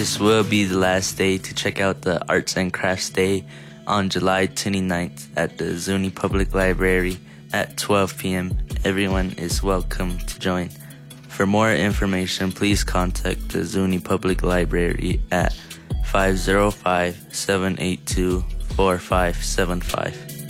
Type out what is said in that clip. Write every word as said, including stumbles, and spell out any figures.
This will be the last day to check out the Arts and Crafts Day on July twenty-ninth at the Zuni Public Library at twelve p.m. Everyone is welcome to join. For more information, please contact the Zuni Public Library at five zero five, seven eight two, four five seven five.